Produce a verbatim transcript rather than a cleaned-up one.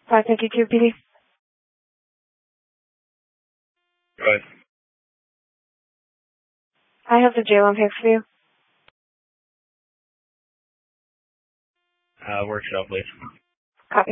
five fifty-two P D. Go ahead. I have the J one pick for you. Uh, workshop, please.